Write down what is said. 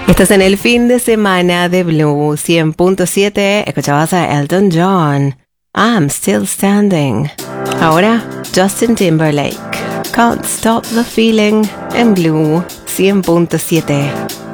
Estás en el fin de semana de Blue 100.7. Escuchabas a Elton John. I'm Still Standing. Ahora, Justin Timberlake. Can't Stop the Feeling en Blue 100.7.